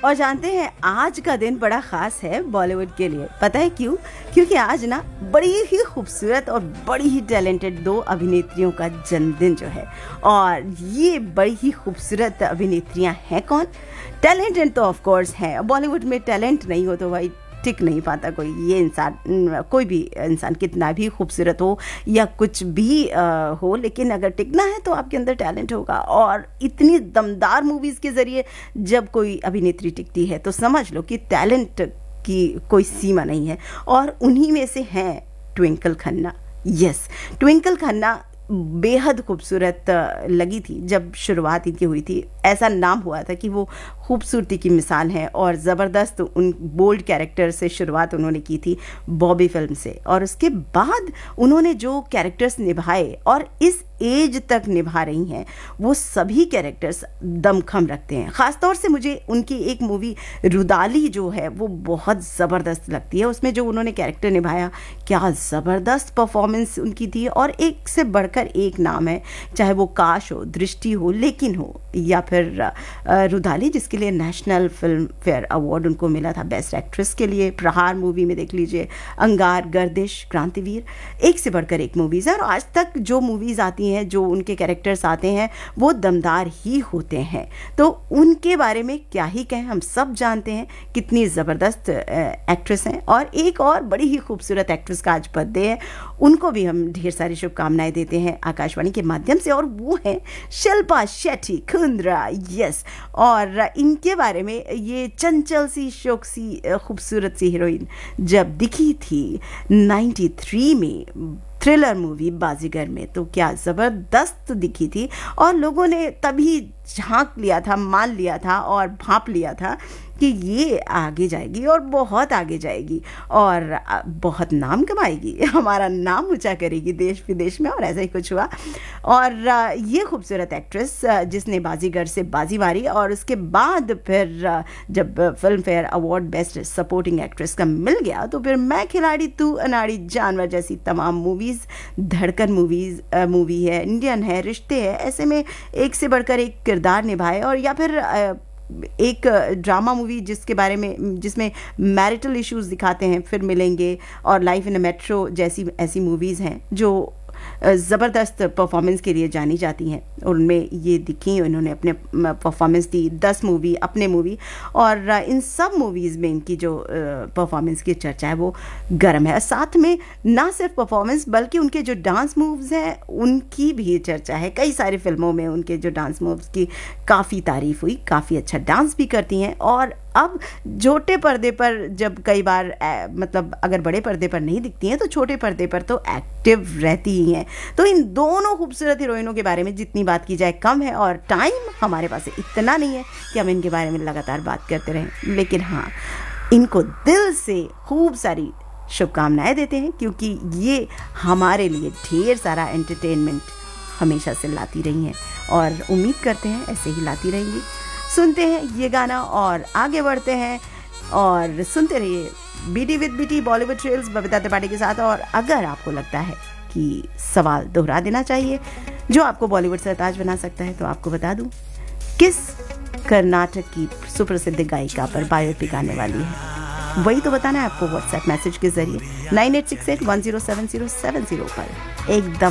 और जानते हैं आज का दिन बड़ा ख़ास है बॉलीवुड के लिए। पता है क्यों? क्योंकि आज ना बड़ी ही खूबसूरत और बड़ी ही टैलेंटेड दो अभिनेत्रियों का जन्मदिन जो है, और ये बड़ी ही खूबसूरत अभिनेत्रियां हैं कौन? टैलेंटेड तो ऑफ कोर्स हैं। बॉलीवुड में टैलेंट नहीं हो तो भाई टिक नहीं पाता कोई। ये इंसान, कोई भी इंसान कितना भी खूबसूरत हो या कुछ भी हो, लेकिन अगर टिकना है तो आपके अंदर टैलेंट होगा। और इतनी दमदार मूवीज़ के ज़रिए जब कोई अभिनेत्री टिकती है तो समझ लो कि टैलेंट की कोई सीमा नहीं है। और उन्हीं में से हैं ट्विंकल खन्ना। यस, ट्विंकल खन्ना बेहद खूबसूरत लगी थी जब शुरुआत इनकी हुई थी। ऐसा नाम हुआ था कि वो खूबसूरती की मिसाल है, और ज़बरदस्त उन बोल्ड कैरेक्टर से शुरुआत उन्होंने की थी बॉबी फिल्म से। और उसके बाद उन्होंने जो कैरेक्टर्स निभाए और इस एज तक निभा रही हैं, वो सभी कैरेक्टर्स दमखम रखते हैं। ख़ासतौर से मुझे उनकी एक मूवी रुदाली जो है वो बहुत ज़बरदस्त लगती है। उसमें जो उन्होंने कैरेक्टर निभाया, क्या ज़बरदस्त परफॉर्मेंस उनकी थी। और एक से बढ़कर एक नाम है, चाहे वो काश हो, दृष्टि हो, लेकिन हो, या फिर रुदाली जिसके लिए नेशनल फिल्म फेयर अवार्ड उनको मिला था बेस्ट एक्ट्रेस के लिए। प्रहार मूवी में देख लीजिए, अंगार, गर्दिश, क्रांतिवीर, एक से बढ़कर एक मूवीज़ है। और आज तक जो मूवीज़ आती हैं, जो उनके कैरेक्टर्स आते हैं, वो दमदार ही होते हैं। तो उनके बारे में क्या ही कहें, हम सब जानते हैं कितनी ज़बरदस्त एक्ट्रेस हैं। और एक और बड़ी ही खूबसूरत एक्ट्रेस का आज बर्थडे है, उनको भी हम ढेर सारी शुभकामनाएं देते हैं आकाशवाणी के माध्यम से, और वो है शिल्पा शेट्टी कुंद्रा। यस, और इनके बारे में ये चंचल सी, शौक सी, खूबसूरत सी हीरोइन जब दिखी थी 93 में थ्रिलर मूवी बाजीगर में, तो क्या ज़बरदस्त दिखी थी। और लोगों ने तभी झांक लिया था, मान लिया था और भांप लिया था कि ये आगे जाएगी और बहुत आगे जाएगी और बहुत नाम कमाएगी, हमारा नाम ऊंचा करेगी देश विदेश में। और ऐसा ही कुछ हुआ। और ये खूबसूरत एक्ट्रेस जिसने बाजीगर से बाजी मारी, और उसके बाद फिर जब film fair award best supporting actress का मिल गया, तो फिर मैं खिलाड़ी तू अनाड़ी जानवर जैसी तमाम मूवीज़, धड़कन मूवी है, इंडियन है, रिश्ते है, ऐसे में एक से बढ़कर एक किरदार निभाए। और या फिर एक ड्रामा मूवी जिसके बारे में, जिसमें मैरिटल इश्यूज दिखाते हैं, फिर मिलेंगे, और लाइफ इन अ मेट्रो जैसी ऐसी मूवीज़ हैं जो ज़बरदस्त परफॉर्मेंस के लिए जानी जाती हैं। और उनमें ये दिखी, उन्होंने अपने परफॉर्मेंस दी, 10 मूवी, अपने मूवी, और इन सब मूवीज़ में इनकी जो परफॉर्मेंस की चर्चा है वो गर्म है। साथ में ना सिर्फ परफॉर्मेंस बल्कि उनके जो डांस मूव्स हैं उनकी भी चर्चा है। कई सारी फिल्मों में उनके जो डांस मूव्स की काफ़ी तारीफ हुई, काफ़ी अच्छा डांस भी करती हैं। और अब छोटे पर्दे पर जब कई बार मतलब अगर बड़े पर्दे पर नहीं दिखती हैं तो छोटे पर्दे पर तो एक्टिव रहती ही हैं। तो इन दोनों खूबसूरत हीरोइनों के बारे में जितनी बात की जाए कम है, और टाइम हमारे पास इतना नहीं है कि हम इनके बारे में लगातार बात करते रहें। लेकिन हाँ, इनको दिल से खूब सारी शुभकामनाएं देते हैं, क्योंकि ये हमारे लिए ढेर सारा एंटरटेनमेंट हमेशा से लाती रही हैं, और उम्मीद करते हैं ऐसे ही लाती रहेंगी। सुनते हैं ये गाना और आगे बढ़ते हैं, और सुनते रहिए BT with BT Bollywood trails Babita Tripathi के साथ। और अगर आपको लगता है कि सवाल दोहरा देना चाहिए जो आपको बॉलीवुड सरताज बना सकता है, तो आपको बता दूं किस कर्नाटक की सुप्रसिद्ध गायिका पर बायोपिक आने वाली है, वही तो बताना है आपको व्हाट्सएप मैसेज के जरिए 9868107070 पर। एकदम